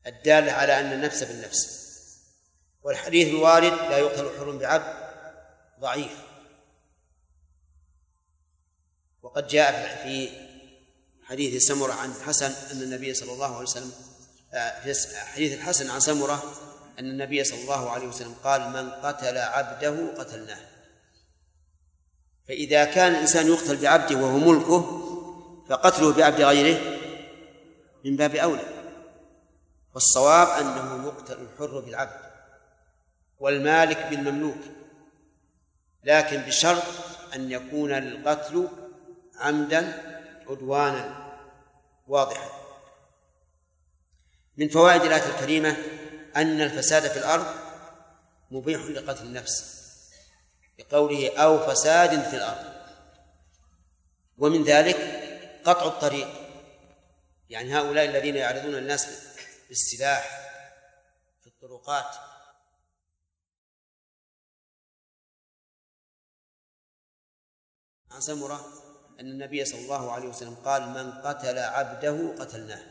الدالة على أن النفس بالنفس. والحديث الوارد لا يقتل حر بعبد ضعيف. وقد جاء في حديث سمرة عن الحسن أن النبي صلى الله عليه وسلم في حديث الحسن عن سمرة أن النبي صلى الله عليه وسلم قال: من قتل عبده قتلناه. فإذا كان الإنسان يقتل بعبده وهو ملكه فقتله بعبد غيره من باب أولى. والصواب أنه يقتل الحر بالعبد والمالك بالمملوك، لكن بشرط أن يكون القتل عمدا عدوانا واضحا. من فوائد الآية الكريمة أن الفساد في الأرض مبيح لقتل النفس بقوله: أو فساد في الأرض. ومن ذلك قطع الطريق، يعني هؤلاء الذين يعرضون الناس بالسلاح في الطرقات. عن سمرة أن النبي صلى الله عليه وسلم قال: من قتل عبده قتلناه.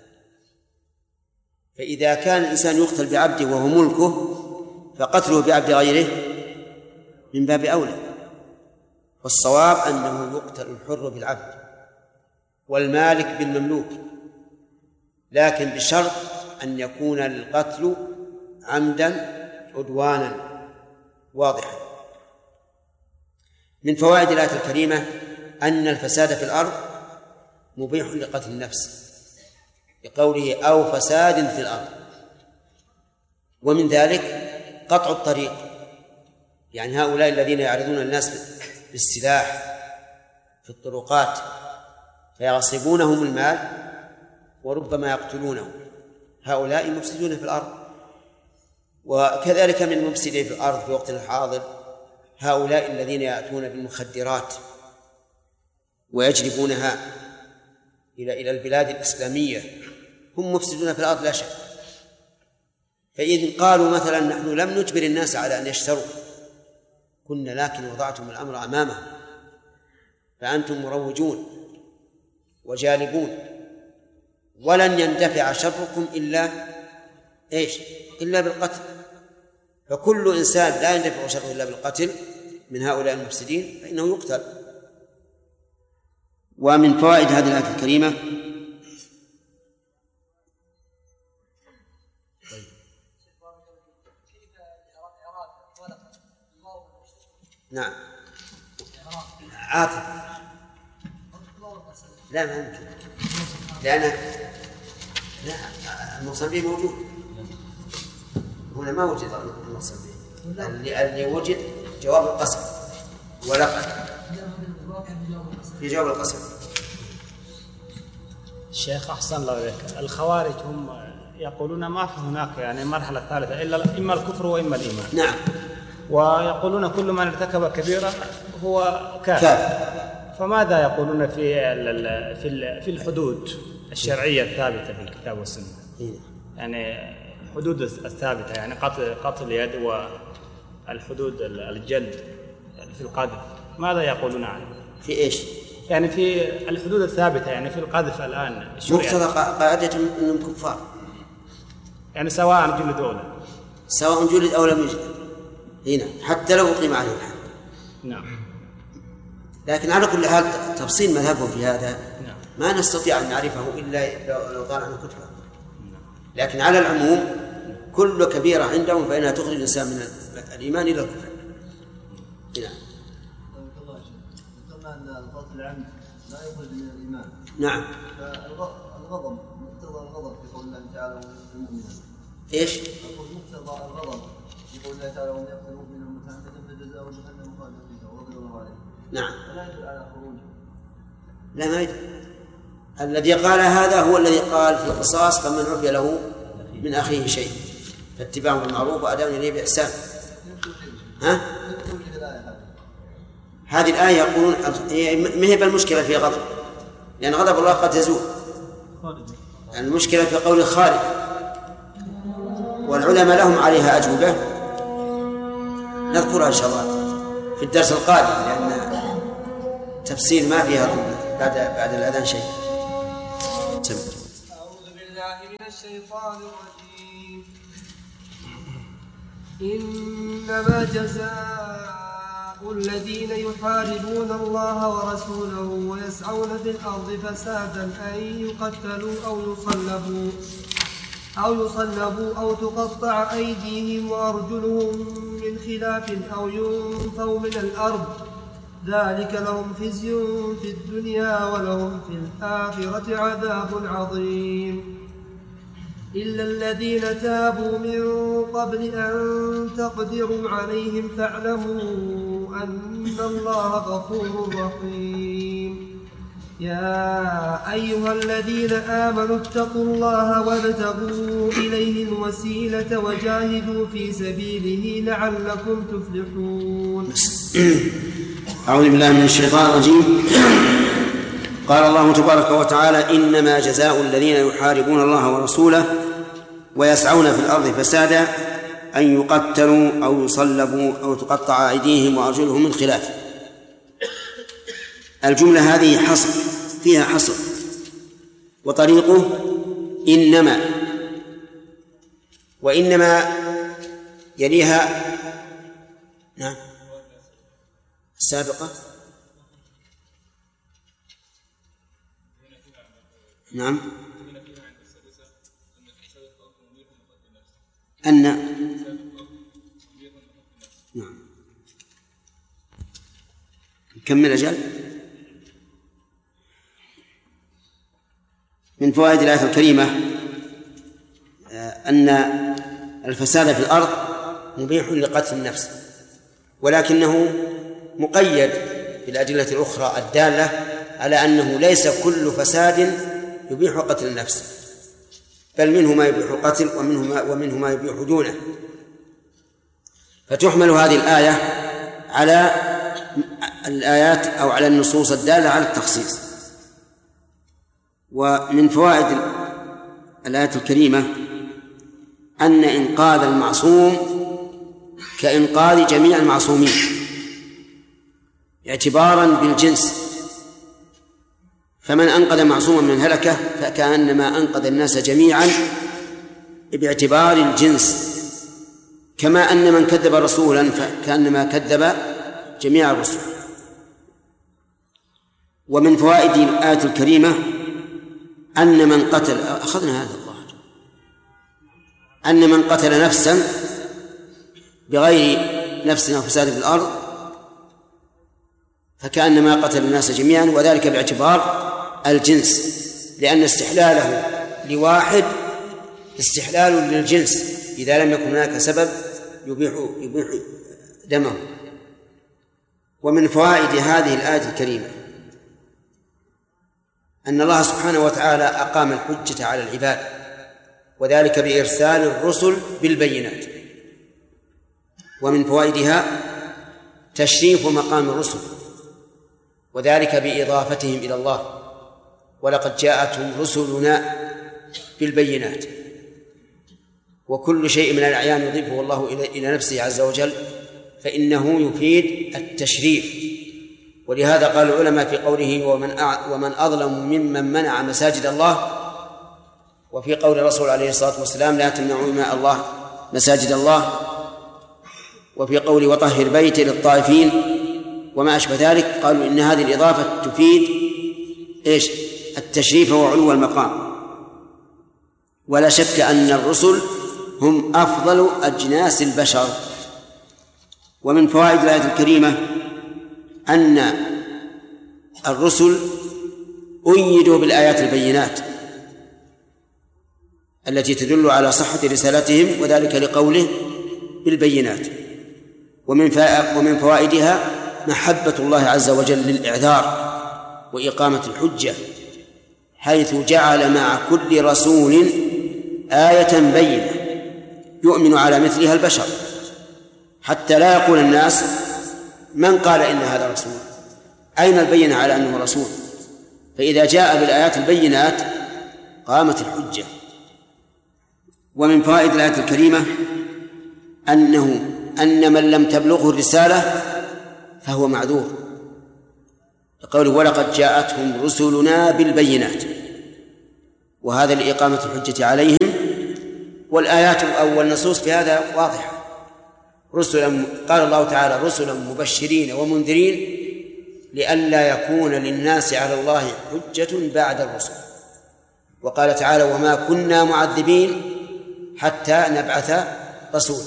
فإذا كان الإنسان يقتل بعبده وهو ملكه فقتله بعبد غيره من باب أولى. والصواب أنه يقتل الحر بالعبد والمالك بالمملوك، لكن بشرط أن يكون القتل عمدا عدوانا واضحا. من فوائد الآية الكريمة أن الفساد في الأرض مبيح لقتل النفس بقوله: أو فساد في الأرض. ومن ذلك قطع الطريق، يعني هؤلاء الذين يعرضون الناس بالسلاح في الطرقات فيغصبونهم المال وربما يقتلونهم، هؤلاء مفسدون في الأرض. وكذلك من المفسدين في الأرض في وقتنا الحاضر هؤلاء الذين يأتون بالمخدرات ويجلبونها إلى البلاد الإسلامية، هم مفسدون في الأرض لا شك. فإذا قالوا مثلا: نحن لم نجبر الناس على أن يشتروا، كنا لكن وضعتم الأمر أمامهم، فأنتم مروجون وجالبون، ولن يندفع شركم إلا بالقتل. فكل إنسان لا يندفع شره إلا بالقتل من هؤلاء المفسدين فإنه يقتل. ومن فوائد هذه الآية الكريمة نعم عاطف لا ما يمكن، لأن الموصل به موجود هنا، ما وجد الموصل به، اللي وجد جواب القسم ولقد في جواب القسم. الشيخ أحسن الله إليك، الخوارج هم يقولون ما في هناك يعني مرحلة ثالثة إلا إما الكفر وإما الإيمان. نعم. ويقولون كل من ارتكب كبيرة هو كافر. فماذا يقولون في الحدود الشرعية الثابتة في الكتاب والسنة؟ يعني الحدود الثابتة، يعني قتل اليد والحدود الجلد في القذف، ماذا يقولون عنه؟ في إيش؟ يعني في الحدود الثابتة، يعني في القذف الآن مقتضى قاعدة أنهم كفار، يعني سواء جلد أو لا، سواء جلد أو لم يجلد هنا حتى لو أقيم عليه الحد. نعم. لكن على كل حال تفصيل مذهبهم في هذا نعم. ما نستطيع أن نعرفه إلا لو طال عنه كتبه. لكن على العموم كل كبيرة عندهم فإنها تخرج الإنسان من الإيمان إلى الكفر. نعم. ذكرنا أن القتل العمد لا يخرج من الإيمان. نعم. فالغضب مقتضى الغضب في قول الله تعالى المؤمنين. إيش؟ مقتضى الغضب في قول الله تعالى ومن يقتل مؤمنا متعمدا فجزاؤه جهنم خالدا فيها وغضب الله عليه. نعم. فلا يدل على خروجه. لا ما يدل. الذي قال هذا هو الذي قال في القصاص فمن عفي له من أخيه شيء فاتباع بالمعروف وأداء إليه بإحسان. ها؟ هذه الآية يقولون ما هي المشكلة في غضب، لأن غضب الله قد يزول، يعني المشكلة في قول الخالق، والعلماء لهم عليها أجوبة نذكرها إن شاء الله في الدرس القادم، لأن تفسير ما فيها بعد الأذان شيء. الشيطان الرجيم. إنما جزاء الذين يحاربون الله ورسوله ويسعون في الأرض فسادا أن يقتلوا أو يصلبوا أو تقطع أيديهم وأرجلهم من خلاف أو ينفوا من الأرض، ذلك لهم خزي في الدنيا ولهم في الآخرة عذاب عظيم. إلا الذين تابوا من قبل أن تقدروا عليهم فاعلموا أن الله غفور رحيم. يا أيها الذين آمنوا اتقوا الله وابتغوا إليه الوسيلة وجاهدوا في سبيله لعلكم تفلحون. أعوذ بالله من الشيطان الرجيم. قال الله تبارك وتعالى: إنما جزاء الذين يحاربون الله ورسوله ويسعون في الأرض فسادا أن يقتلوا أو يصلبوا أو تقطع أيديهم وأرجلهم من خلاف. الجملة هذه حصر، فيها حصر، وطريقه إنما، وإنما يليها نعم السابقة نعم أن نعم نكمل أجل. من فوائد الآية الكريمة أن الفساد في الأرض مبيح لقتل النفس، ولكنه مقيد بالأدلة الأخرى الدالة على أنه ليس كل فساد يبيح قتل النفس، بل منه ما يبيح القتل ومنه ما يبيح دونه. فتحمل هذه الآية على الآيات أو على النصوص الدالة على التخصيص. ومن فوائد الآية الكريمة أن إنقاذ المعصوم كإنقاذ جميع المعصومين اعتبارا بالجنس، فمن أنقذ معصوما من هلكة فكأنما أنقذ الناس جميعا باعتبار الجنس، كما أن من كذب رسولا فكأنما كذب جميع الرسل. ومن فوائد الآية الكريمة أن من قتل أخذنا هذا الله أن من قتل نفسا بغير نفس أو فساد في الأرض فكأنما قتل الناس جميعا، وذلك باعتبار الجنس، لأن استحلاله لواحد استحلال للجنس إذا لم يكن هناك سبب يبيح دمه. ومن فوائد هذه الآية الكريمة أن الله سبحانه وتعالى أقام الحجة على العباد، وذلك بإرسال الرسل بالبينات. ومن فوائدها تشريف مقام الرسل، وذلك بإضافتهم إلى الله: ولقد جاءتهم رسلنا بالبينات. وكل شيء من الأعيان يضيفه الله إلى نفسه عز وجل فإنه يفيد التشريف. ولهذا قال العلماء في قوله: ومن أظلم ممن منع مساجد الله، وفي قول الرسول عليه الصلاة والسلام: لا تمنعوا إماء الله مساجد الله، وفي قول: وطهر بيتي للطائفين، وما أشبه ذلك. قالوا إن هذه الإضافة تفيد التشريف وعلو المقام. ولا شك أن الرسل هم أفضل أجناس البشر. ومن فوائد الآية الكريمة أن الرسل أيدوا بالآيات البينات التي تدل على صحة رسالتهم، وذلك لقوله بالبينات. ومن فوائدها محبة الله عز وجل للإعذار وإقامة الحجة، حيث جعل مع كل رسول آية بينة يؤمن على مثلها البشر، حتى لا يقول الناس: من قال إن هذا رسول؟ أين البينة على أنه رسول؟ فإذا جاء بالآيات البينات قامت الحجة. ومن فوائد الآية الكريمة أن من لم تبلغه الرسالة فهو معذور، لقوله: ولقد جاءتهم رسلنا بالبينات. وهذا لإقامة الحجة عليهم. والآيات أو النصوص في هذا واضحة. رسلا، قال الله تعالى: رسلا مبشرين ومنذرين لئلا يكون للناس على الله حجة بعد الرسل. وقال تعالى: وما كنا معذبين حتى نبعث رسولا.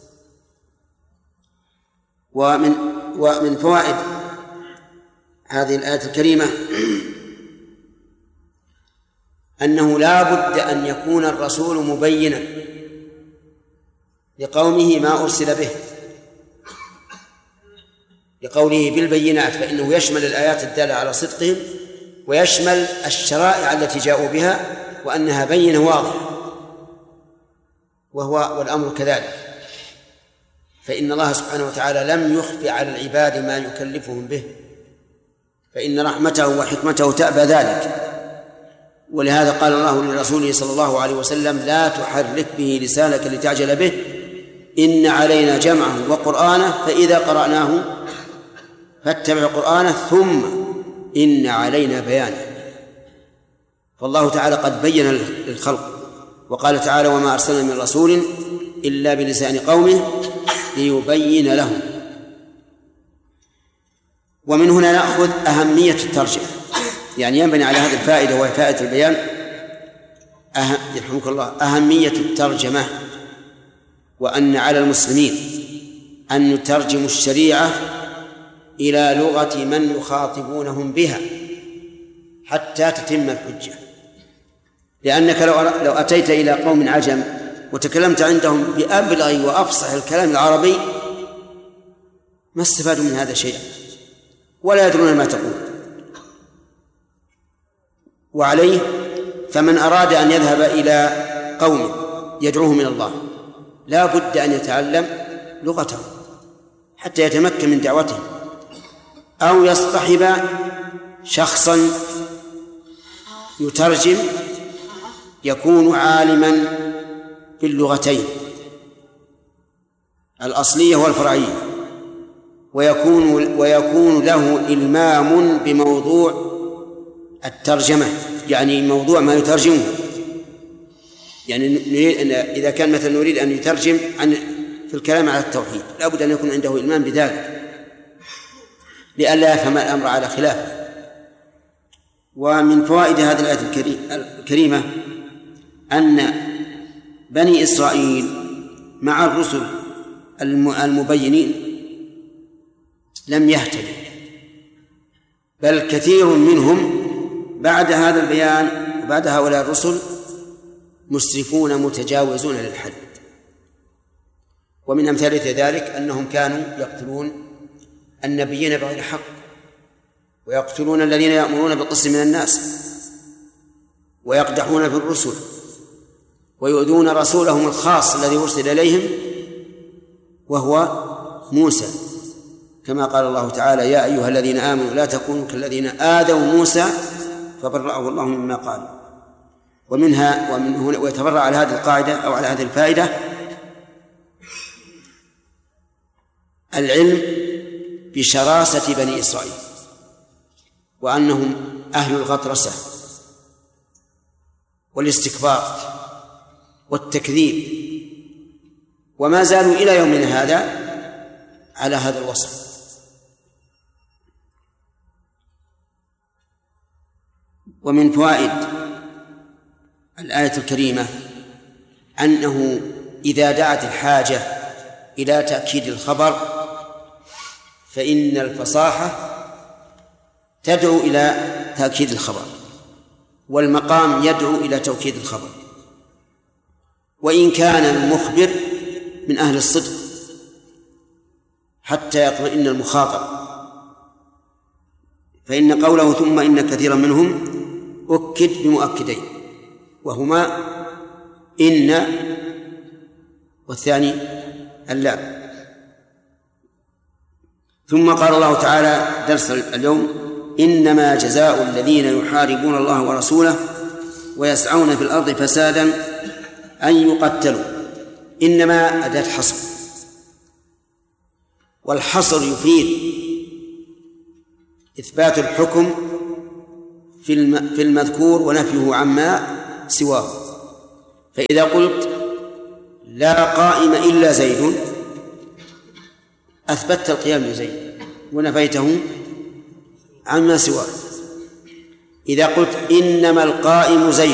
ومن فوائد هذه الآية الكريمة أنه لا بد أن يكون الرسول مبينا لقومه ما أرسل به، لقوله بالبينات، فإنه يشمل الآيات الدالة على صدقهم ويشمل الشرائع التي جاءوا بها وأنها بينة واضحة، والأمر كذلك. فإن الله سبحانه وتعالى لم يخفي على العباد ما يكلفهم به، فإن رحمته وحكمته تأبى ذلك. ولهذا قال الله لرسوله صلى الله عليه وسلم: لا تحرك به لسانك لتعجل به إن علينا جمعه وقرآنه فإذا قرأناه فاتبع قرآنه ثم إن علينا بيانه. فالله تعالى قد بين الخلق، وقال تعالى: وما أرسلنا من رسول إلا بلسان قومه ليبين لهم. ومن هنا نأخذ أهمية الترجمة، يعني ينبني على هذه الفائدة وهي فائدة البيان يرحمك الله أهمية الترجمة، وأن على المسلمين أن يترجموا الشريعة إلى لغة من يخاطبونهم بها حتى تتم الحجة. لأنك لو أتيت إلى قوم عجم وتكلمت عندهم بأبلغ وأفصح الكلام العربي ما استفادوا من هذا شيئا ولا يدرون ما تقول. وعليه فمن أراد أن يذهب إلى قوم يدعوهم إلى الله لا بد أن يتعلم لغتهم حتى يتمكن من دعوتهم، أو يصطحب شخصا يترجم يكون عالما باللغتين الأصلية والفرعية، ويكون له إلمام بموضوع الترجمة، يعني موضوع ما يترجمه. يعني إذا كان مثلا نريد أن يترجم في الكلام على التوحيد لا بد أن يكون عنده إلمام بذلك لئلا يفهم الأمر على خلافه. ومن فوائد هذه الآية الكريمة أن بني إسرائيل مع الرسل المبينين لم يهتدوا، بل كثير منهم بعد هذا البيان وبعد هؤلاء الرسل مسرفون متجاوزون للحد. ومن أمثلة ذلك أنهم كانوا يقتلون النبيين بغير حق، ويقتلون الذين يأمرون بالقسط من الناس، ويقدحون في الرسل، ويؤذون رسولهم الخاص الذي أرسل إليهم وهو موسى، كما قال الله تعالى: يا أيها الذين آمنوا لا تكونوا كالذين آذوا موسى فبرأه الله مما قال. ومن هنا ويتبرع على هذه القاعدة أو على هذه الفائدة العلم بشراسة بني إسرائيل، وأنهم أهل الغطرسة والاستكبار والتكذيب، وما زالوا إلى يومنا هذا على هذا الوصف. ومن فوائد الآية الكريمة أنه إذا دعت الحاجة إلى تأكيد الخبر فإن الفصاحة تدعو إلى تأكيد الخبر، والمقام يدعو إلى توكيد الخبر، وإن كان المخبر من أهل الصدق حتى يطمئن المخاطب، فإن قوله ثم إن كثيرا منهم أكد بمؤكدين، وهما إن والثاني اللام. ثم قال الله تعالى درس اليوم: إنما جزاء الذين يحاربون الله ورسوله ويسعون في الأرض فسادا أن يقتلوا. إنما أداة حصر، والحصر يفيد إثبات الحكم في المذكور ونفيه عما سواه. فإذا قلت لا قائم إلا زيد أثبتت القيام لزيد ونفيته عما سواه. إذا قلت إنما القائم زيد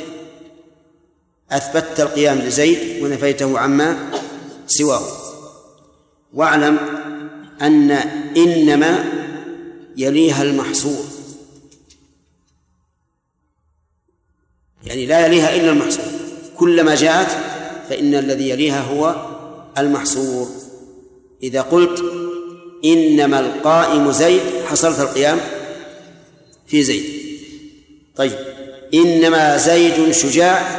أثبتت القيام لزيد ونفيته عما سواه. واعلم أن إنما يليها المحصور، يعني لا يليها إلا المحصور، كلما جاءت فإن الذي يليها هو المحصور. إذا قلت إنما القائم زيد حصلت القيام في زيد. طيب إنما زيد شجاع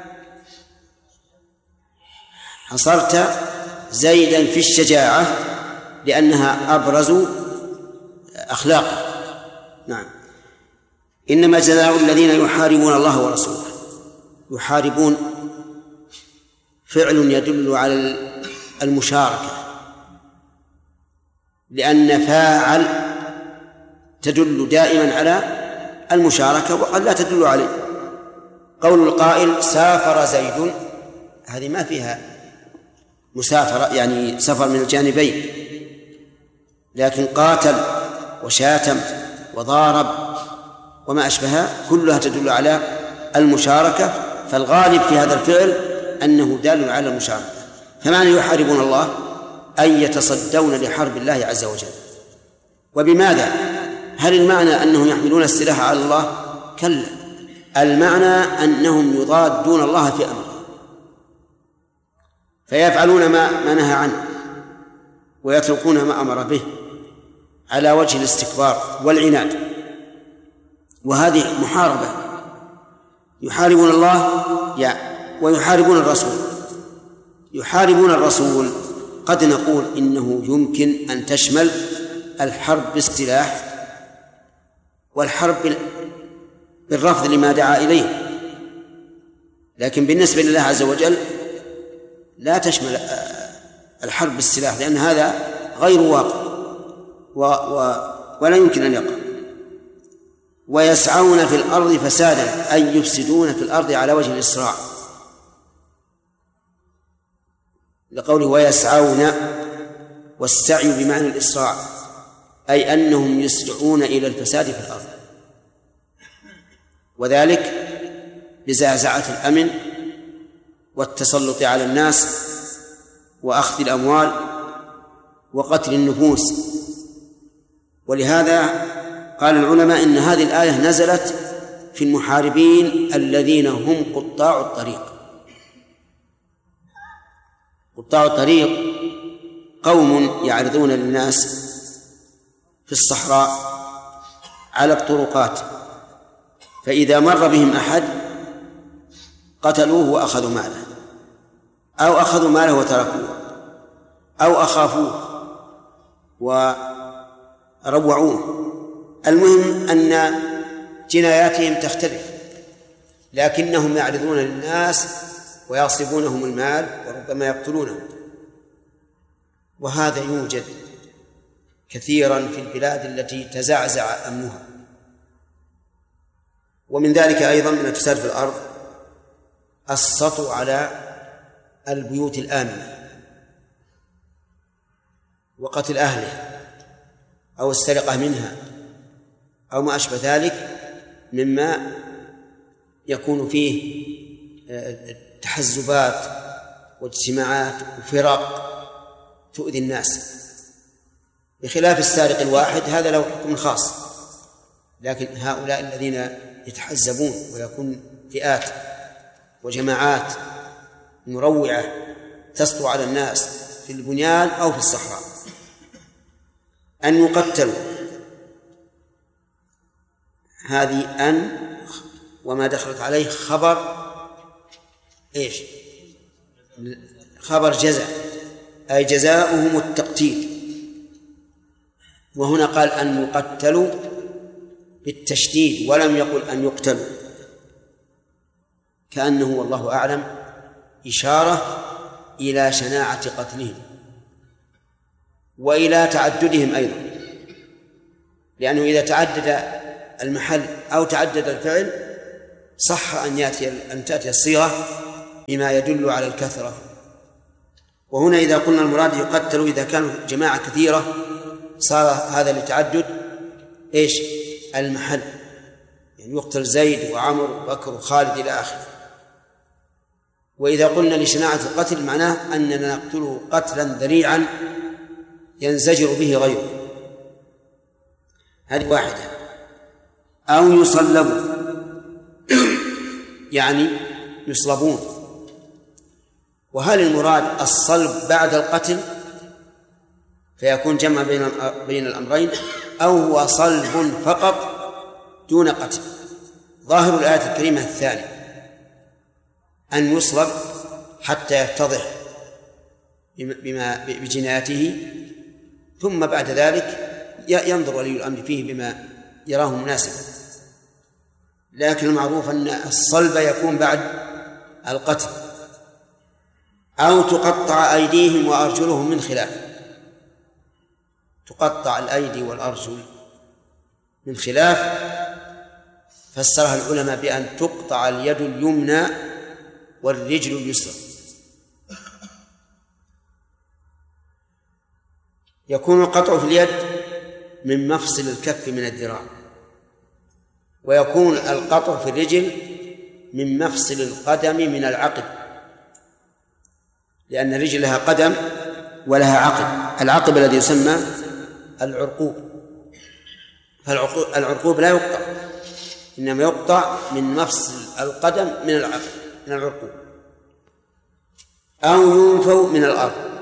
حصرت زيدا في الشجاعة لأنها أبرز أخلاقه. نعم. إنما جزاء الذين يحاربون الله ورسوله. يحاربون فعل يدل على المشاركة، لأن فاعل تدل دائما على المشاركة وقد لا تدل عليه. قول القائل سافر زيد هذه ما فيها مسافرة يعني سفر من الجانبين، لكن قاتل وشاتم وضارب وما أشبهها كلها تدل على المشاركة، فالغالب في هذا الفعل أنه دال على المشاركة. فمعنى يحاربون الله أي يتصدون لحرب الله عز وجل. وبماذا؟ هل المعنى أنهم يحملون السلاح على الله؟ كلا، المعنى أنهم يضادون الله في أمره، فيفعلون ما نهى عنه ويتركون ما أمر به على وجه الاستكبار والعناد، وهذه محاربة. يحاربون الله ويحاربون الرسول. يحاربون الرسول قد نقول إنه يمكن أن تشمل الحرب بالسلاح والحرب بالرفض لما دعا إليه، لكن بالنسبة لله عز وجل لا تشمل الحرب بالسلاح، لأن هذا غير واقع ولا يمكن أن يقع. ويسعون في الأرض فسادا أي يفسدون في الأرض على وجه الإسراع، لقوله ويسعون، والسعي بمعنى الإسراع أي أنهم يسرعون إلى الفساد في الأرض، وذلك بزعزعة الأمن والتسلط على الناس وأخذ الأموال وقتل النفوس. ولهذا قال العلماء إن هذه الآية نزلت في المحاربين الذين هم قطاع الطريق. قطاع الطريق قوم يعرضون للناس في الصحراء على الطرقات، فإذا مر بهم أحد قتلوه وأخذوا ماله، أو أخذوا ماله وتركوه، أو أخافوه وروعوه. المهم أن جناياتهم تختلف، لكنهم يعرضون للناس ويغصبونهم المال وربما يقتلونهم. وهذا يوجد كثيرا في البلاد التي تزعزع أمنها. ومن ذلك أيضا من الفساد في الأرض السطو على البيوت الآمنة وقتل أهلها أو السرقة منها أو ما أشبه ذلك مما يكون فيه تحزبات واجتماعات وفرق تؤذي الناس، بخلاف السارق الواحد هذا له حكم خاص. لكن هؤلاء الذين يتحزبون ويكون فئات وجماعات مروعة تسطو على الناس في البنيان أو في الصحراء أن يقتلوا، هذه أن وما دخلت عليه خبر إيش؟ خبر جزاء، أي جزاؤهم التقتيل. وهنا قال أن يقتلوا بالتشديد ولم يقل أن يقتلوا، كأنه والله أعلم إشارة إلى شناعة قتلهم وإلى تعددهم أيضا، لأنه إذا تعدد المحل أو تعدد الفعل صح أن تأتي الصيغة بما يدل على الكثرة. وهنا إذا قلنا المراد يقتل إذا كانوا جماعة كثيرة صار هذا لتعدد إيش المحل، يعني يقتل زيد وعمر وبكر وخالد إلى آخره. وإذا قلنا لشناعة القتل معناه أننا نقتله قتلا ذريعا ينزجر به غيره، هذه واحدة. أو يصلبوا يعني يصلبون. وهل المراد الصلب بعد القتل فيكون جمع بين الأمرين، أو هو صلب فقط دون قتل؟ ظاهر الآية الكريمة الثاني، أن يصلب حتى يتضح بجنايته، ثم بعد ذلك ينظر ولي الأمر فيه بما يراه مناسبا. لكن المعروف أن الصلب يكون بعد القتل. أو تقطع أيديهم وأرجلهم من خلاف. تقطع الأيدي والأرجل من خلاف فسرها العلماء بأن تقطع اليد اليمنى والرجل اليسرى. يكون القطع في اليد من مفصل الكف من الذراع، ويكون القطع في الرجل من مفصل القدم من العقب، لأن الرجل لها قدم ولها عقب، العقب الذي يسمى العرقوب. فالعرقوب لا يقطع، إنما يقطع من مفصل القدم من العرقوب. أو ينفوا من الأرض،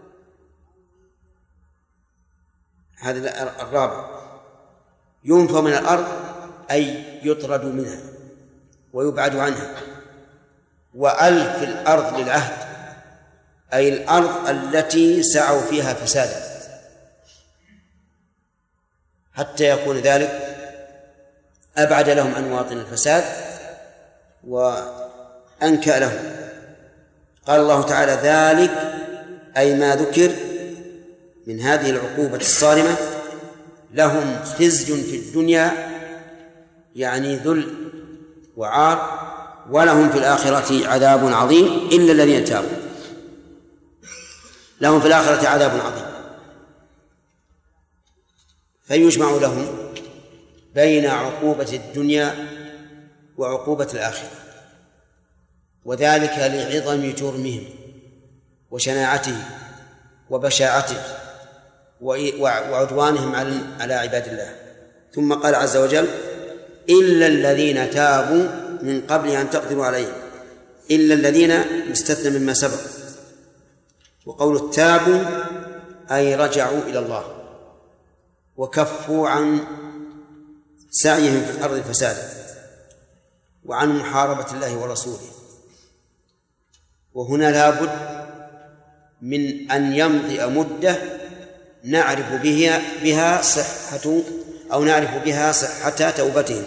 هذا الرابع. ينفوا من الأرض أي يطرد منها ويبعد عنها. وألف الأرض للعهد أي الأرض التي سعوا فيها فسادا، حتى يكون ذلك أبعد لهم عن مواطن الفساد وأنكأ لهم. قال الله تعالى: ذلك أي ما ذكر من هذه العقوبة الصارمة لهم خزي في الدنيا، يعني ذل وعار، ولهم في الآخرة عذاب عظيم إلا الذين تابوا. لهم في الآخرة عذاب عظيم، فيجمع لهم بين عقوبة الدنيا وعقوبة الآخرة، وذلك لعظم جرمهم وشناعته وبشاعته وعدوانهم على عباد الله. ثم قال عز وجل: إلا الذين تابوا من قبل أن تقدروا عليهم. إلا الذين مستثنى مما سبق. وقول التابوا أي رجعوا إلى الله وكفوا عن سعيهم في الأرض فسادا وعن محاربة الله ورسوله. وهنا لابد من أن يمضي مدة نعرف بها صحة أو نعرف بها صحة توبتهم،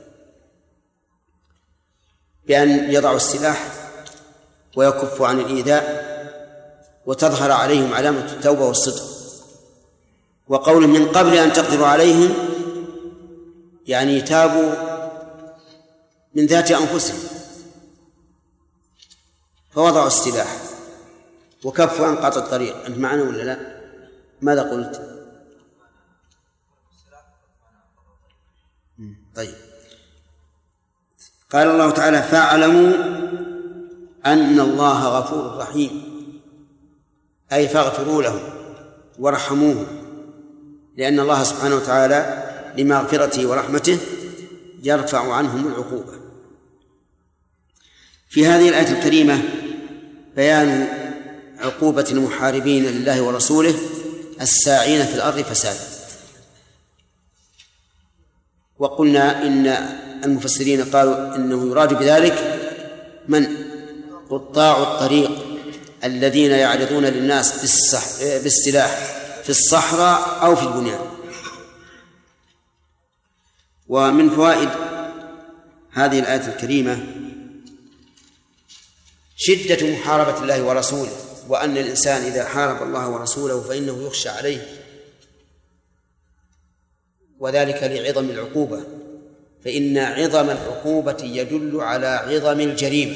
بأن يضعوا السلاح ويكفوا عن الإيذاء وتظهر عليهم علامة التوبة والصدق. وقول من قبل أن تقدروا عليهم يعني تابوا من ذات أنفسهم فوضعوا السلاح وكفوا عن قطع الطريق. أنت معنا ولا لا؟ ماذا قلت؟ طيب. قال الله تعالى: فاعلموا أن الله غفور رحيم، أي فاغفروا لهم وارحموهم، لأن الله سبحانه وتعالى لمغفرته ورحمته يرفع عنهم العقوبة. في هذه الآية الكريمة بيان عقوبة المحاربين لله ورسوله الساعين في الأرض فسادا. وقلنا إن المفسرين قالوا إنه يراد بذلك من قطاع الطريق الذين يعرضون للناس بالسلاح في الصحراء أو في البنيان. ومن فوائد هذه الآية الكريمة شدة محاربة الله ورسوله، وأن الإنسان إذا حارب الله ورسوله فإنه يخشى عليه، وذلك لعظم العقوبة فإن عظم العقوبة يدل على عظم الجريمة.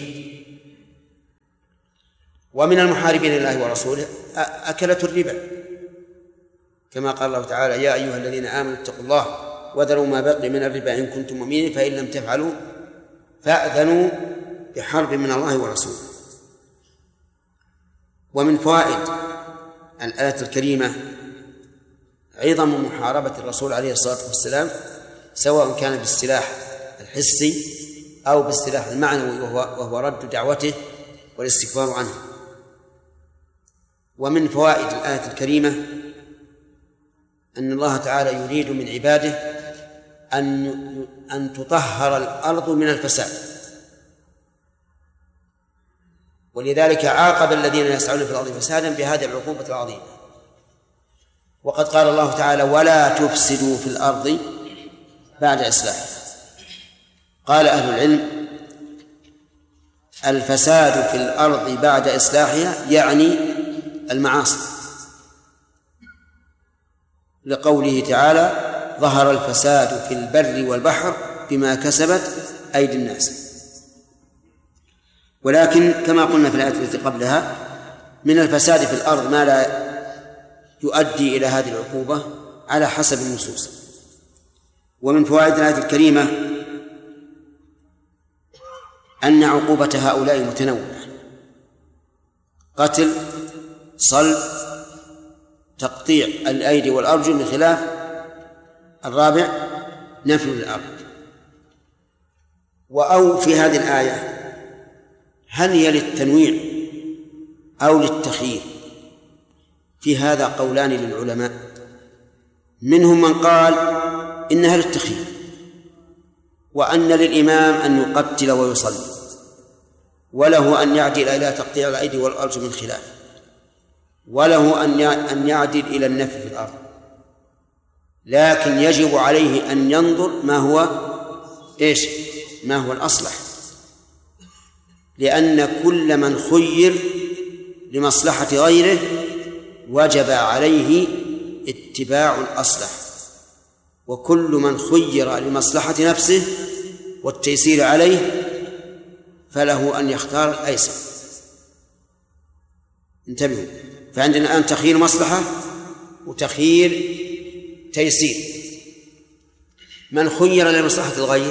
ومن المحاربين لله ورسوله أكلة الربا، كما قال الله تعالى: يا أيها الذين آمنوا اتقوا الله وذروا ما بقي من الربا إن كنتم مؤمنين فإن لم تفعلوا فأذنوا بحرب من الله ورسوله. ومن فوائد الآية الكريمة عظم محاربة الرسول عليه الصلاة والسلام، سواء كان بالسلاح الحسي أو بالسلاح المعنوي وهو رد دعوته والاستكبار عنه. ومن فوائد الآية الكريمة أن الله تعالى يريد من عباده أن تطهر الأرض من الفساد، ولذلك عاقب الذين يسعون في الأرض فسادا بهذه العقوبة العظيمة. وقد قال الله تعالى: ولا تفسدوا في الأرض بعد إصلاحها. قال أهل العلم: الفساد في الأرض بعد إصلاحها يعني المعاصي، لقوله تعالى: ظهر الفساد في البر والبحر بما كسبت أيدي الناس. ولكن كما قلنا في الآية التي قبلها، من الفساد في الأرض ما لا يؤدي إلى هذه العقوبة على حسب النصوص. ومن فوائد الآية الكريمة أن عقوبة هؤلاء متنوعة: قتل، صلب، تقطيع الأيدي والأرجل، بخلاف الرابع نفي الأرض. وأو في هذه الآية هل هي للتنويع أو للتخيير؟ في هذا قولان للعلماء، منهم من قال إنها للتخيير، وأن للإمام أن يقتل ويصلي، وله أن يعدل إلى تقطيع الأيدي والأرجل من خلاف، وله أن يعدل إلى النفي في الأرض، لكن يجب عليه أن ينظر ما هو الأصلح، لأن كل من خير لمصلحة غيره وجب عليه اتباع الأصلح، وكل من خير لمصلحة نفسه والتيسير عليه فله أن يختار الأيسر. انتبهوا، فعندنا الآن تخيير مصلحة وتخيير تيسير. من خير لمصلحة الغير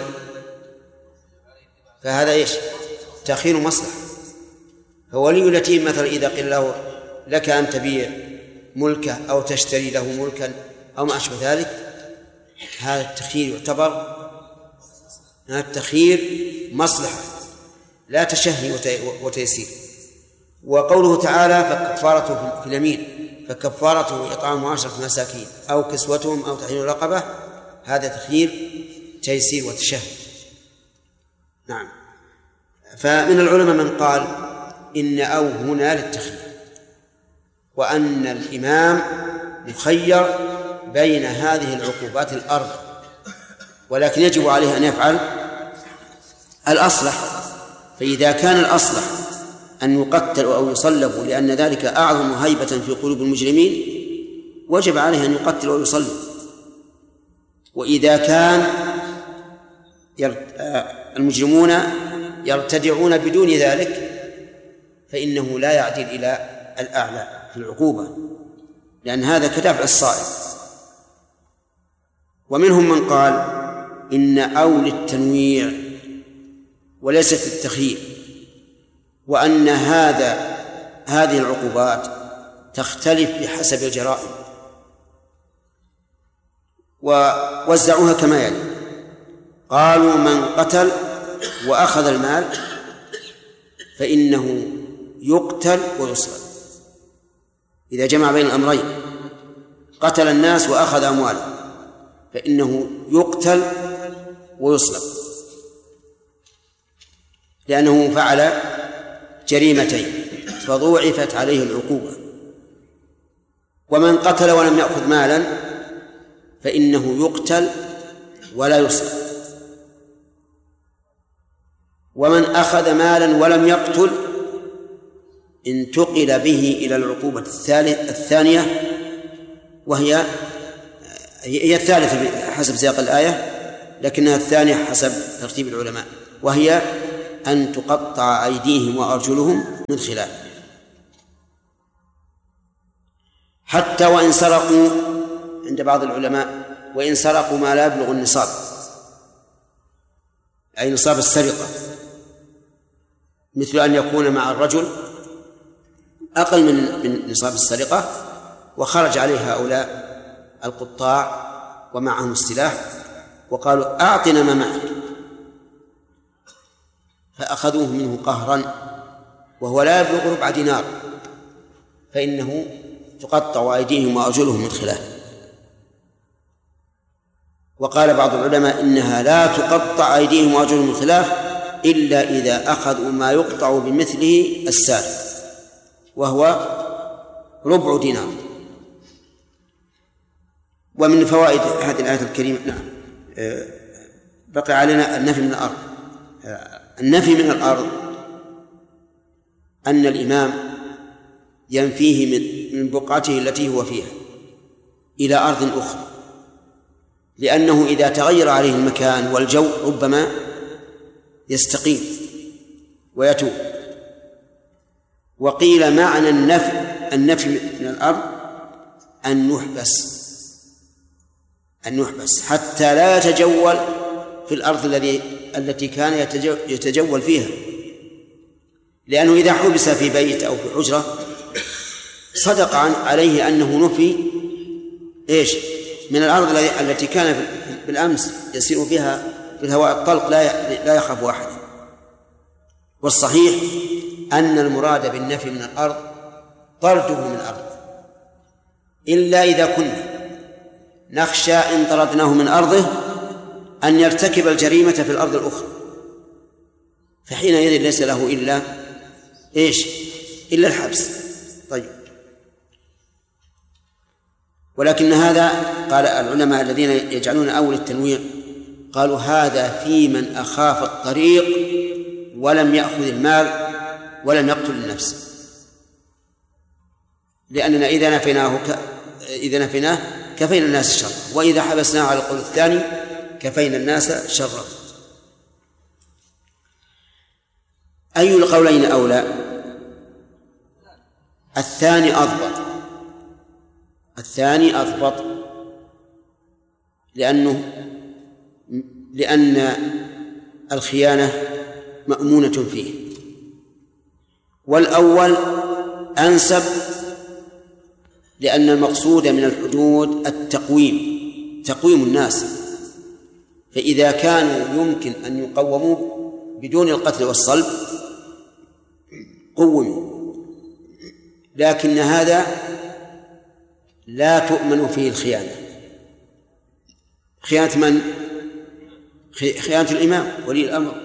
فهذا تخيير مصلحة. فولي اليتيم مثلا إذا قيل له لك أن تبيع ملكه أو تشتري له ملكا أو ما أشبه ذلك، هذا التخيير يعتبر التخيير مصلحة لا تشهي وتيسير. وقوله تعالى: فكفارته في اليمين فكفارته إطعام 10 مساكين أو كسوتهم أو تحرير رقبة، هذا تخيير تيسير وتشهي. نعم. فمن العلماء من قال إن أو هنا للتخيير، وأن الإمام مخير بين هذه العقوبات الأربع، ولكن يجب عليه أن يفعل الأصلح. فإذا كان الأصلح أن يقتل أو يصلب لأن ذلك أعظم هيبة في قلوب المجرمين، وجب عليه أن يقتل أو يصلب. وإذا كان المجرمون يرتدعون بدون ذلك فإنه لا يعدل إلى الأعلى في العقوبة، لأن هذا كدافع الصائب. ومنهم من قال إن أو للتنويع وليست للتخيير، وأن هذه العقوبات تختلف بحسب الجرائم، ووزعوها كما يلي: قالوا من قتل وأخذ المال فإنه يقتل ويصلب. إذا جمع بين الأمرين، قتل الناس وأخذ أموالهم، فإنه يقتل ويصلب، لأنه فعل جريمتين فضوعفت عليه العقوبة. ومن قتل ولم يأخذ مالا فإنه يقتل ولا يصلب. ومن أخذ مالا ولم يقتل انتقل به إلى العقوبة الثانية، وهي الثالثة حسب سياق الآية، لكنها الثانية حسب ترتيب العلماء، وهي أن تقطع أيديهم وأرجلهم من خلاف. حتى وإن سرقوا عند بعض العلماء، وإن سرقوا ما لا يبلغ النصاب، أي نصاب السرقة، مثل أن يكون مع الرجل أقل من نصاب السرقة، وخرج عليه هؤلاء القطاع ومعهم السلاح وقالوا أعطنا ما معك، فأخذوه منه قهرا وهو لا يبلغ ربع دينار، فإنه تقطع أيديهم وأرجلهم من خلاف. وقال بعض العلماء إنها لا تقطع أيديهم وأرجلهم من خلاف إلا إذا أخذوا ما يقطع بمثله السارق، وهو ربع دينار. ومن فوائد هذه الآية الكريمة بقي علينا النفي من الأرض. النفي من الأرض أن الإمام ينفيه من بقعته التي هو فيها إلى أرض أخرى، لأنه إذا تغير عليه المكان والجو ربما يستقيم ويتوب. وقيل معنى النفي من الأرض أن نحبس حتى لا يتجول في الأرض التي كان يتجول فيها، لأنه إذا حبس في بيت أو في حجرة صدق عليه أنه نفي من الأرض التي كان بالأمس يسير فيها في الهواء الطلق لا يخاف أحد. والصحيح أن المراد بالنفي من الأرض طرده من الأرض، إلا إذا كنا نخشى إن طردناه من أرضه أن يرتكب الجريمة في الأرض الأخرى، فحينئذ ليس له إلا الحبس. طيب، ولكن هذا قال العلماء الذين يجعلون أول التنويع قالوا هذا في من أخاف الطريق ولم يأخذ المال ولم يقتل النفس، لأننا إذا نفيناه كفينا الناس شرا، وإذا حبسناه على القول الثاني كفينا الناس شرا. أي القولين أولى؟ الثاني أضبط، لأن الخيانة مأمونة فيه، والأول أنسب، لأن المقصود من الحدود تقويم الناس، فإذا كانوا يمكن أن يقوموا بدون القتل والصلب قوموا، لكن هذا لا تؤمن فيه الخيانة. خيانة من؟ خيانة الإمام ولي الأمر،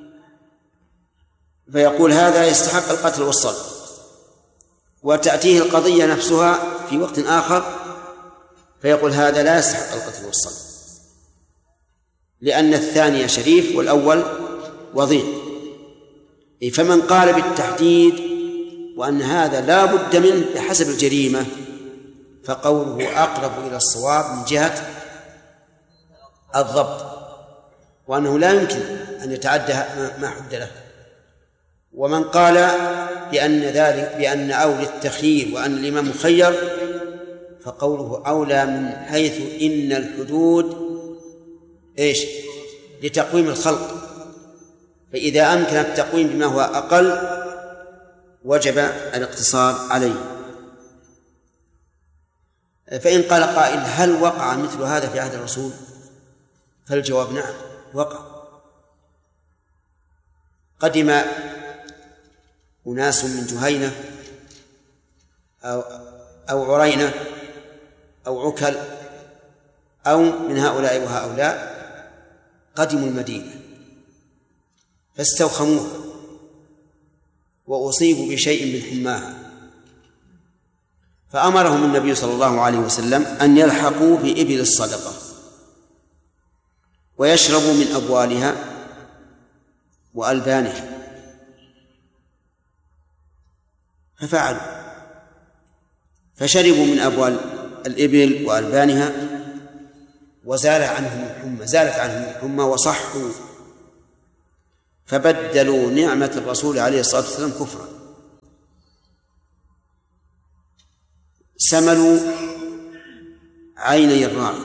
فيقول هذا يستحق القتل والصلب، وتأتيه القضية نفسها في وقت آخر فيقول هذا لا يستحق القتل والصلب، لأن الثاني شريف والأول وضيع. فمن قال بالتحديد وأن هذا لا بد منه بحسب الجريمة فقوله أقرب إلى الصواب من جهة الضبط، وأنه لا يمكن أن يتعدى ما حد له. ومن قال بأن أولى التخيير وأن الإمام مخير فقوله أولى من حيث إن الحدود لتقويم الخلق، فإذا أمكن التقويم بما هو أقل وجب الاقتصار عليه. فإن قال قائل هل وقع مثل هذا في عهد الرسول؟ فالجواب نعم وقع. قدم أناس من جهينة أو عرينة أو عكل أو من هؤلاء وهؤلاء، قدموا المدينة فاستوخموها وأصيبوا بشيء من حماها، فأمرهم النبي صلى الله عليه وسلم أن يلحقوا بإبل الصدقة ويشربوا من أبوالها وألبانها، ففعلوا، فشربوا من أبوال الإبل وألبانها وزال عنهم الحمى، زالت عنهم الحمى وصحوا، فبدلوا نعمة الرسول عليه الصلاة والسلام كفرا، سملوا عيني الراعي.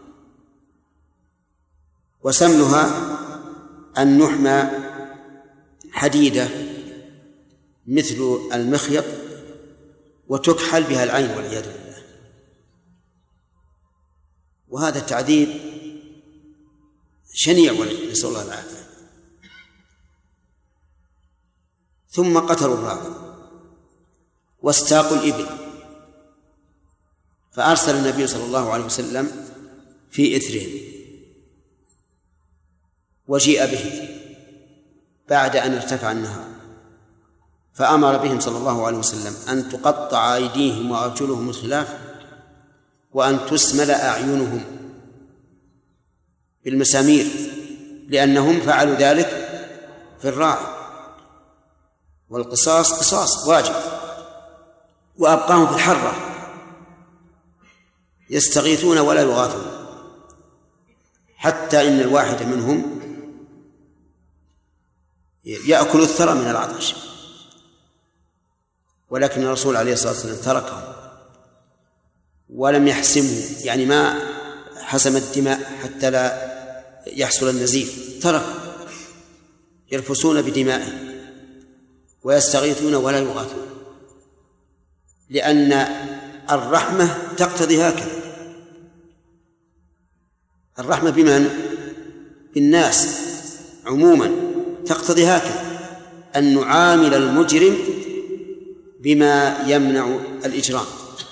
وسملها أن نحمى حديدة مثل المخيط وتكحل بها العين والعياذ بالله، وهذا التعذيب شنيع نسأل الله العافية. ثم قتلوا الراعي واستاقوا الإبل، فأرسل النبي صلى الله عليه وسلم في إثرهم وجيء به بعد أن ارتفع النهار، فأمر بهم صلى الله عليه وسلم أن تقطع أيديهم وأرجلهم الخلاف، وأن تسمل أعينهم بالمسامير، لأنهم فعلوا ذلك في الراعي، والقصاص قصاص واجب. وأبقاهم في الحرة يستغيثون ولا يغاثون، حتى إن الواحد منهم يأكل الثرى من العطش، ولكن الرسول عليه الصلاة والسلام تركهم ولم يحسمه، يعني ما حسم الدماء حتى لا يحصل النزيف، تركهم يرفسون بدمائهم ويستغيثون ولا يغاثون، لأن الرحمة تقتضي هكذا. الرحمة بمن؟ بالناس عموما، تقتضي هكذا أن نعامل المجرم بما يمنع الإجرام.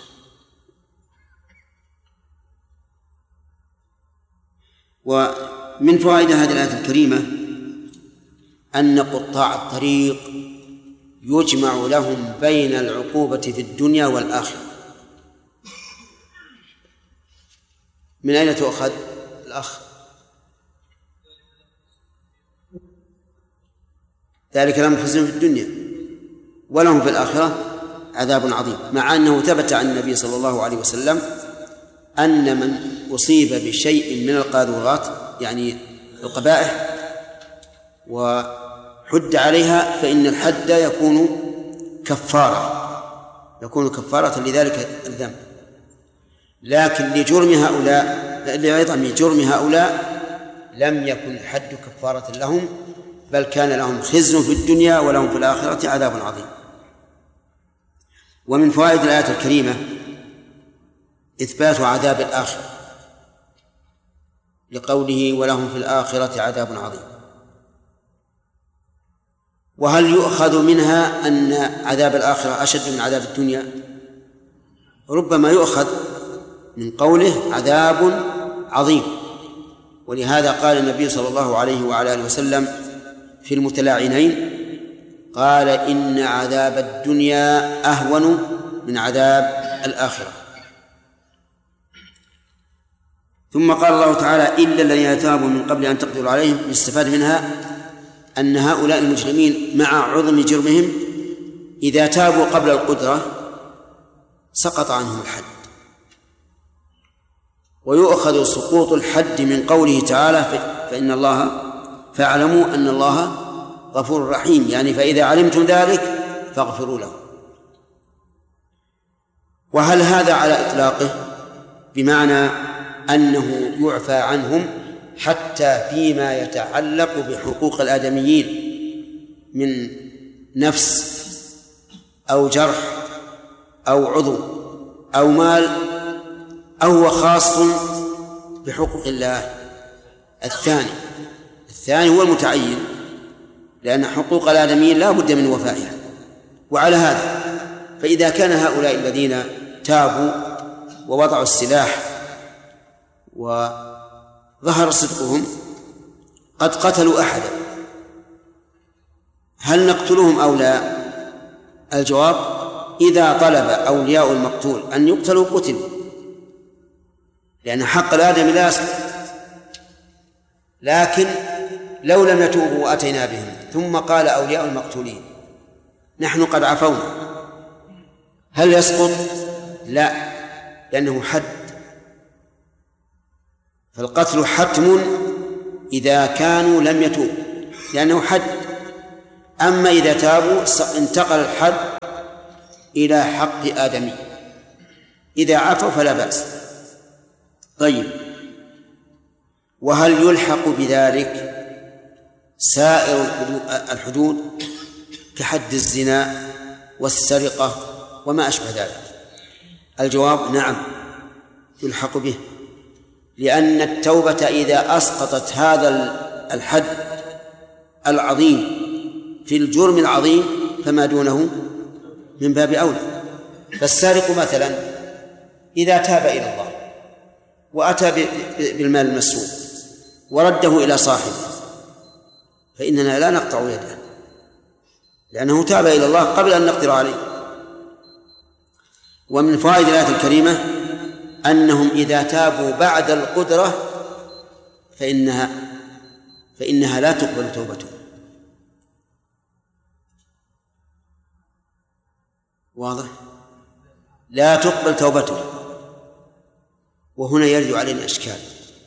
ومن فوائد هذه الآية الكريمة أن قطاع الطريق يجمع لهم بين العقوبة في الدنيا والآخرة. من أين تؤخذ الأخ؟ ذلك لهم خزي في الدنيا ولهم في الآخرة عذاب عظيم، مع أنه ثبت عن النبي صلى الله عليه وسلم أن من أصيب بشيء من القاذورات، يعني القبائح، وحد عليها فإن الحد يكون كفارة لذلك الذنب. لكن لعظم جرم هؤلاء لم يكن الحد كفارة لهم، بل كان لهم خزي في الدنيا ولهم في الآخرة عذاب عظيم. ومن فوائد الآية الكريمة إثبات عذاب الآخرة، لقوله ولهم في الآخرة عذاب عظيم. وهل يؤخذ منها أن عذاب الآخرة أشد من عذاب الدنيا؟ ربما يؤخذ من قوله عذاب عظيم، ولهذا قال النبي صلى الله عليه وعلى آله وسلم في المتلاعنين، قال إن عذاب الدنيا أهون من عذاب الآخرة. ثم قال الله تعالى إلا الذين تابوا من قبل أن تقدروا عليهم. يستفاد منها أن هؤلاء المجرمين مع عظم جرمهم إذا تابوا قبل القدرة سقط عنهم الحد. ويؤخذ سقوط الحد من قوله تعالى فاعلموا أن الله غفور رحيم، يعني فإذا علمتم ذلك فاغفروا له. وهل هذا على إطلاقه بمعنى أنه يعفى عنهم حتى فيما يتعلق بحقوق الآدميين من نفس أو جرح أو عضو أو مال، أو هو خاص بحقوق الله؟ الثاني هو المتعين، لأن حقوق الآدميين لا بد من وفائها. وعلى هذا فإذا كان هؤلاء الذين تابوا ووضعوا السلاح وظهر صدقهم قد قتلوا أحدا، هل نقتلهم أو لا؟ الجواب إذا طلب أولياء المقتول أن يقتلوا قتلوا، لأن حق الآدمي لا يسقط. لكن لو لم يتوبوا وأتينا بهم ثم قال أولياء المقتولين نحن قد عفونا، هل يسقط؟ لا، لأنه حد. فالقتل حتم إذا كانوا لم يتوبوا لأنه حد. أما إذا تابوا انتقل الحد إلى حق آدمي، إذا عفوا فلا بأس. طيب، وهل يلحق بذلك سائر الحدود كحد الزنا والسرقة وما أشبه ذلك؟ الجواب نعم يلحق به، لأن التوبة إذا أسقطت هذا الحد العظيم في الجرم العظيم فما دونه من باب أولى. فالسارق مثلا إذا تاب إلى الله وأتى بالمال المسروق ورده إلى صاحبه فإننا لا نقطع يده، لأنه تاب إلى الله قبل أن نقدر عليه. ومن فوائد الآية الكريمة أنهم إذا تابوا بعد القدرة فإنها لا تقبل توبتهم. واضح؟ لا تقبل توبتهم. وهنا يرد علينا إشكال،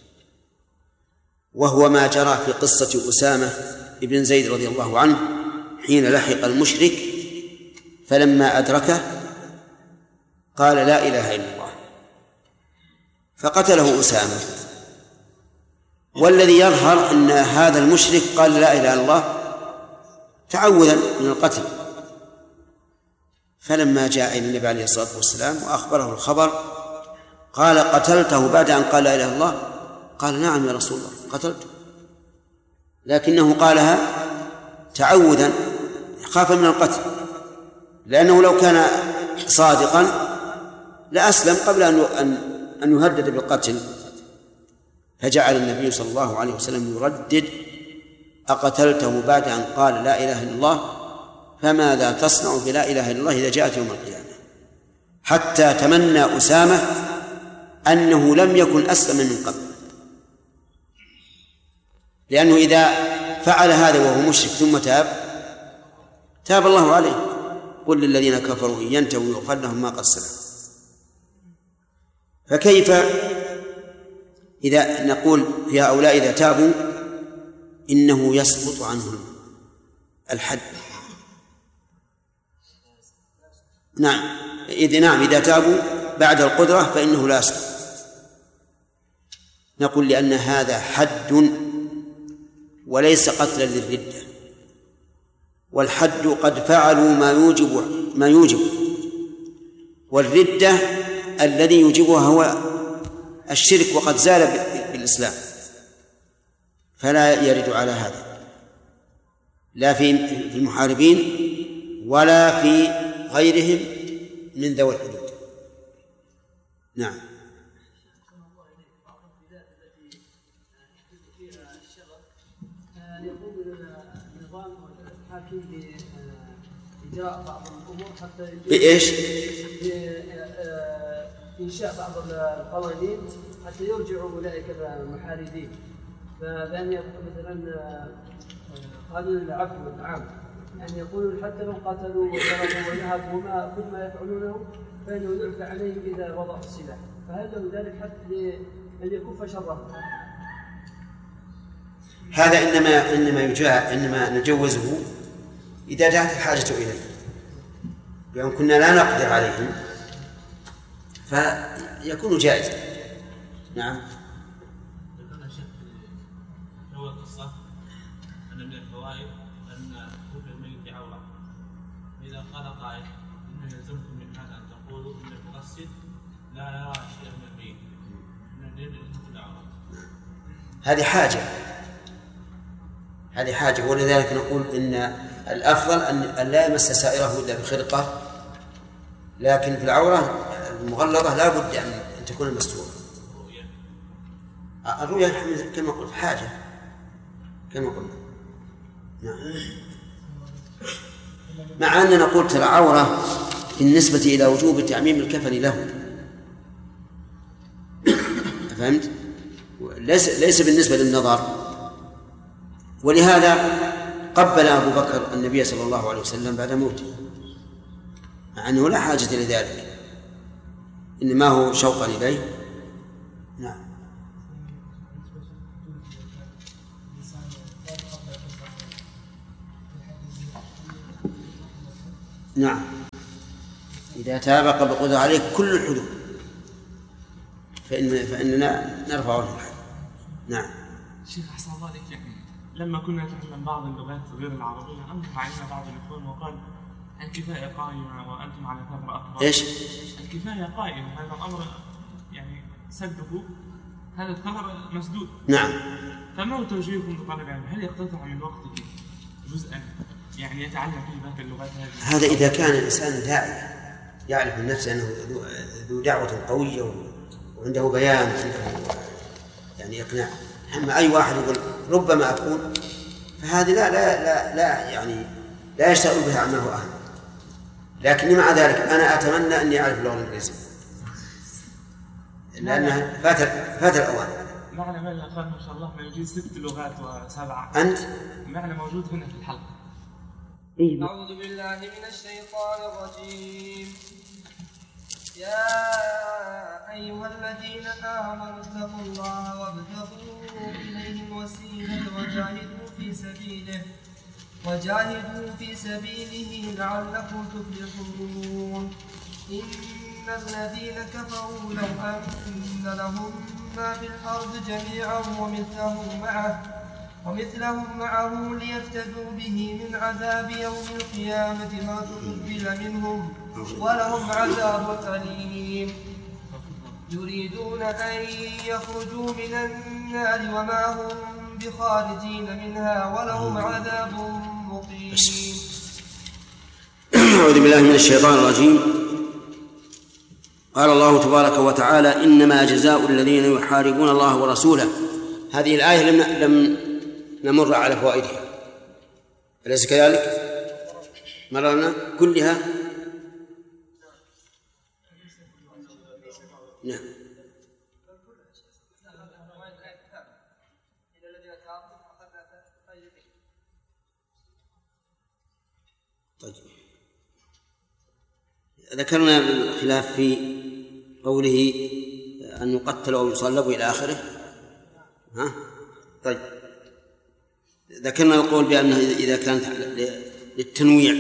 وهو ما جرى في قصة أسامة بن زيد رضي الله عنه حين لحق المشرك فلما أدركه قال لا إله إلا الله فقتله أسامة. والذي يظهر أن هذا المشرك قال لا إله إلا الله تعوذا من القتل. فلما جاء إلى النبي عليه الصلاة والسلام وأخبره الخبر قال قتلته بعد أن قال لا إله إلا الله؟ قال نعم يا رسول الله قتلته، لكنه قالها تعوذا خاف من القتل، لأنه لو كان صادقا لأسلم قبل أن يهدد بالقتل. فجعل النبي صلى الله عليه وسلم يردد أقتلته بعد أن قال لا إله إلا الله؟ فماذا تصنع بلا إله إلا الله إذا جاءت يوم القيامة؟ حتى تمنى أسامة أنه لم يكن أسلم من قبل، لأنه إذا فعل هذا وهو مشرك ثم تاب الله عليه. قل للذين كفروا إن ينتهوا يغفر لهم ما قد سلف. فكيف إذا نقول في هؤلاء إذا تابوا إنه يسقط عنهم الحد؟ نعم إذا تابوا بعد القدرة فإنه لا يسقط. نقول لأن هذا حد وليس قتلا للردة، والحد قد فعلوا ما يوجب والردة الذي يوجبها هو الشرك وقد زال بالإسلام، فلا يرد على هذا لا في المحاربين ولا في غيرهم من ذوي الحدود. نعم. إجراء بعض الأمور حتى بإيش؟ إنشاء بعض القوانين حتى يرجعوا أولئك المحاربين، فبأن يقول مثلا قانون العفو والعام، يعني يقولون حتى لو قتلوا وضربوا ونهبوا كل ما يفعلونه فإنه يعفى عليهم إذا وضعوا السلاح، فهل له ذلك حتى أن يكف شره؟ هذا إنما نجوزه إذا جاءت الحاجة إليه، بأن كنا لا نقدر عليهم فيكون جائزا. نعم. ذكرنا شيخ في أول قصة أن من الفوائد أن كل الميت عورة، فإذا قال قائل إنه يلزمكم من هذا أن تقولوا إن المغسل لا يرى شيئا من الميت من كل عورة. هذه حاجة ولذلك نقول إن الأفضل أن لا يمس سائره إلا بخرقة، لكن في العورة المغلظة لا بد أن تكون مستورة. الرؤيا كما قلت حاجة كما قلنا. نعم. مع أننا قلت العورة بالنسبة إلى وجوب تعميم الكفن له، فهمت؟ ليس بالنسبة للنظر. ولهذا قبل أبو بكر النبي صلى الله عليه وسلم بعد موته، مع أنه لا حاجة لذلك، إنما هو شوقا إليه. نعم. نعم، إذا تاب قبل القدرة عليه كل الحدود فإننا نرفع عنه الحد. نعم. شيخ أحسن الله عليك، يعني لما كنا نتعلم بعض اللغات غير العربية أنكر علينا بعض الإخوان وقال الكفاية قائمة وأنتم على ثغر أكبر. إيش؟ الكفاية قائمة، هذا الأمر يعني سده، هذا الثغر مسدود. نعم. فما هو توجيهكم لطالب العلم؟ هل يقتطع من وقته جزءا يعني يتعلم فيه بعض اللغات هذه؟ هذا إذا كان الإنسان داعي يعرف من نفسه أنه ذو دعوة قوية وعنده بيان وعنده يعني إقناع. أما أي واحد يقول ربما أكون، فهذه لا يعني لا يشتغل بها عما هو أهل. لكن مع ذلك أنا أتمنى أني أعرف اللغة الإنجليزية لأنها فات الأوان. معنا من الأخوان ما شاء الله ما يجيز 6 لغات و7. أنت؟ معنا موجود هنا في الحلقة. أعوذ بالله من الشيطان الرجيم. يا أيها الذين آمنوا اتقوا الله وابتغوا إليه الوسيلة وجاهدوا في سبيله لعلكم تفلحون. إن الذين كفروا لو أن لهم ما في الأرض جميعا ومثلهم معه ليفتدوا به من عذاب يوم القيامة ما تقبل منهم ولهم عذاب أليم. يريدون أن يخرجوا من النار وما هم بخارجين منها ولهم عذاب مقيم. أعوذ بالله من الشيطان الرجيم. قال الله تبارك وتعالى: إنما جزاء الذين يحاربون الله ورسوله. هذه الآية لم نمر على فوائدها، أليس كذلك؟ مررنا كلها. نعم. طيب، ذكرنا الخلاف في قوله أن يقتل أو يصلب إلى آخره. طيب، ذكرنا القول بأنه إذا كانت للتنويع.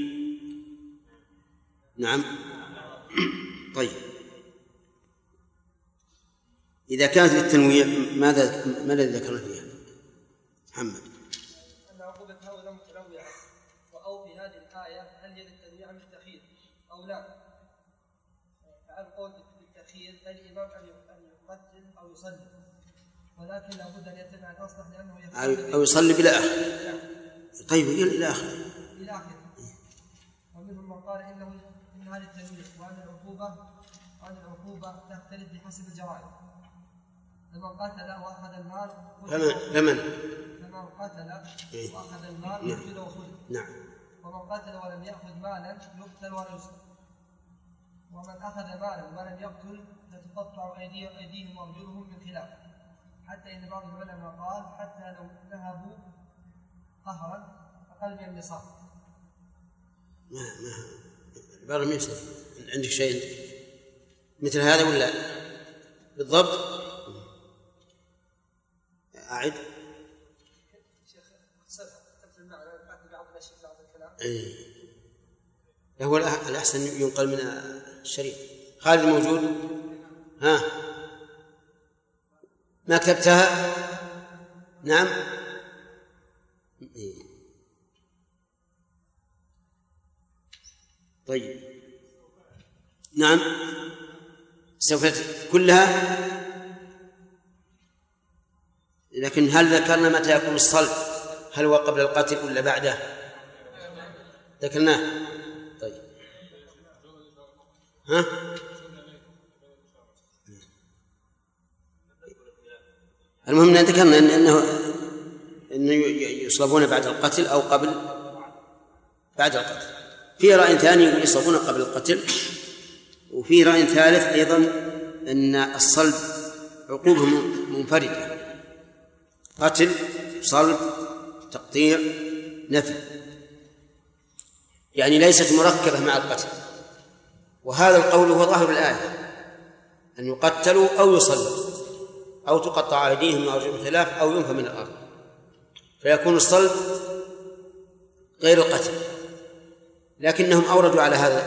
نعم. طيب، إذا كانت للتنويع ماذا ذكرنا فيها محمد؟ أن عقوبة هؤلاء متنوعة، أو في هذه الآية هل هي للتنويع من التأخير أو لا؟ فعلى القول بالتأخير الإمام أن يقتل أو يصلي، ولكن لابد أن يتبع الأصلح لأنه أو يصلي بلا آخر. طيب، إلى آخر. ومنهم من قال إن هذه التنويع وأن العقوبة تختلف بحسب الجرائم. لمن قتل وأخذ المال لمن قتل وأخذ المال يقتل وصلب. نعم. ومن قتل ولم يأخذ مالا يقتل ولا يصلب. ومن أخذ مالا ولم يقتل تتقطع أيديهم وأرجلهم من خلاف، حتى إن بعض العلماء قال حتى لو ذهبوا قهرا أقل من النصاب. عبارة من يصير عندك شيء مثل هذا ولا بالضبط؟ أعد. شيخ تمثل المعنى بعض الأشياء بعض الكلام. هو الأحسن ينقل من الشريعة. خالد موجود؟ ما كتبتها؟ نعم. طيب، نعم. سوف كلها، لكن هل ذكرنا متى يكون الصلب؟ هل هو قبل القتل ولا بعده؟ ذكرناه. طيب، المهم أن ذكرنا أنه يصلبون بعد القتل أو بعد القتل. في رأي ثاني يقول يصلبون قبل القتل، وفي رأي ثالث أيضا أن الصلب عقوبة منفردة: قتل، صلب، تقطيع، نفي، يعني ليست مركبة مع القتل. وهذا القول هو ظاهر الآية: أن يقتلوا أو يصلبوا أو تقطع أيديهم وأرجلهم خلاف أو ينفى من الأرض، فيكون الصلب غير القتل. لكنهم أوردوا على هذا